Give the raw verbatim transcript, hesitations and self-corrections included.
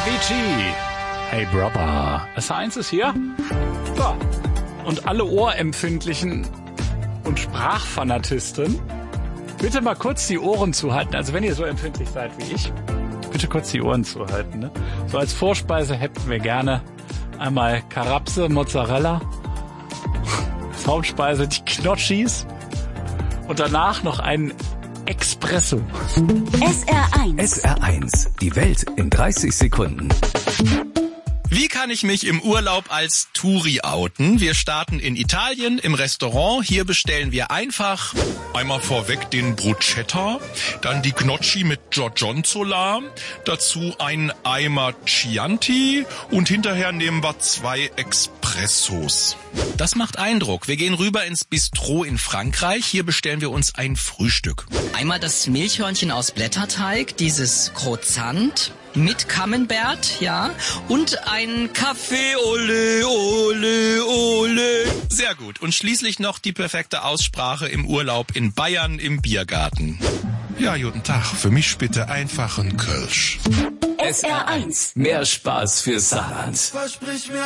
Avicii. Hey Brother. S eins ist hier. So. Und alle Ohrempfindlichen und Sprachfanatisten, bitte mal kurz die Ohren zuhalten. Also wenn ihr so empfindlich seid wie ich, bitte kurz die Ohren zuhalten. Ne? So als Vorspeise hätten wir gerne einmal Karapse, Mozzarella, als Hauptspeise die Knotschis und danach noch einen Espresso. S R eins. S R eins. Die Welt in dreißig Sekunden. Wie kann ich mich im Urlaub als Touri outen? Wir starten in Italien im Restaurant. Hier bestellen wir einfach einmal vorweg den Bruschetta, dann die Gnocchi mit Gorgonzola, dazu ein Eimer Chianti und hinterher nehmen wir zwei Espressos. Das macht Eindruck. Wir gehen rüber ins Bistro in Frankreich. Hier bestellen wir uns ein Frühstück. Einmal das Mehlchörnchen aus Blätterteig, dieses Croissant mit Camembert, ja, und ein Kaffee, ole, ole, ole. Sehr gut. Und schließlich noch die perfekte Aussprache im Urlaub in Bayern im Biergarten. Ja, guten Tag. Für mich bitte einfach ein Kölsch. S R eins. Mehr Spaß für Saarland.